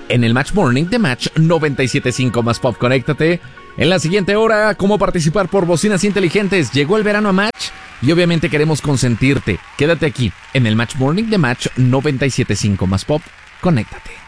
en el Match Morning de Match 97.5 Más Pop. Conéctate en la siguiente hora. ¿Cómo participar por bocinas inteligentes? Llegó el verano a Match y obviamente queremos consentirte. Quédate aquí en el Match Morning de Match 97.5 Más Pop. Conéctate.